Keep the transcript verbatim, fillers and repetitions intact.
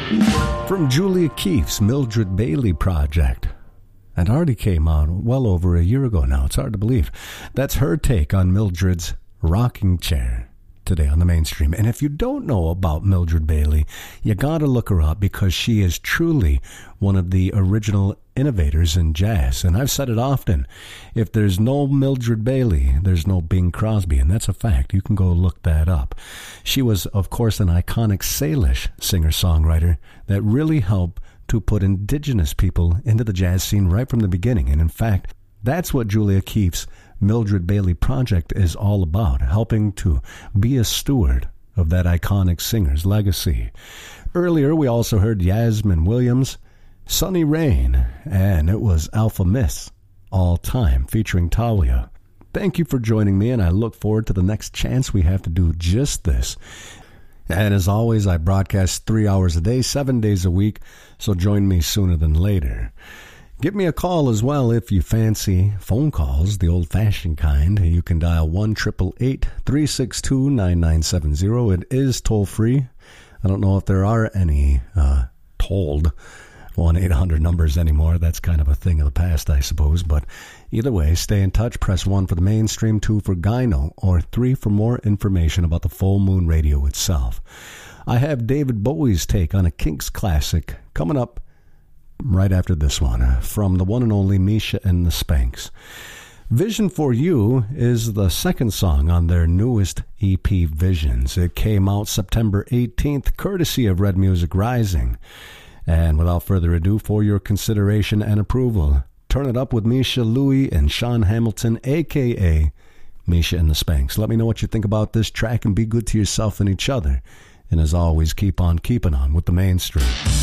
From Julia Keefe's Mildred Bailey project. That already came out well over a year ago now. It's hard to believe. That's her take on Mildred's Rocking Chair today on the mainstream. And if you don't know about Mildred Bailey, you got to look her up because she is truly one of the original innovators in jazz. And I've said it often, if there's no Mildred Bailey, there's no Bing Crosby, and that's a fact. You can go look that up. She was, of course, an iconic Salish singer-songwriter that really helped to put indigenous people into the jazz scene right from the beginning. And in fact, that's what Julia Keefe's Mildred Bailey project is all about, helping to be a steward of that iconic singer's legacy. Earlier, we also heard Yasmin Williams, Sunny Rain, and it was Alpha Miss, All Time, featuring Talia. Thank you for joining me, and I look forward to the next chance we have to do just this. And as always, I broadcast three hours a day, seven days a week, so join me sooner than later. Give me a call as well if you fancy phone calls, the old-fashioned kind. You can dial one eight eight eight, three six two, nine nine seven zero. It is toll-free. I don't know if there are any uh, tolled one eight hundred numbers anymore. That's kind of a thing of the past, I suppose. But either way, stay in touch. Press one for the mainstream, two for Gyno, or three for more information about the Full Moon Radio itself. I have David Bowie's take on a Kinks classic coming up right after this one, from the one and only Misha and the Spanks. Vision for You is the second song on their newest E P, Visions. It came out September eighteenth, courtesy of Red Music Rising. And without further ado, for your consideration and approval, Turn It Up with Misha, Louie, and Sean Hamilton, a k a. Misha and the Spanks. Let me know what you think about this track and be good to yourself and each other. And as always, keep on keeping on with the mainstream.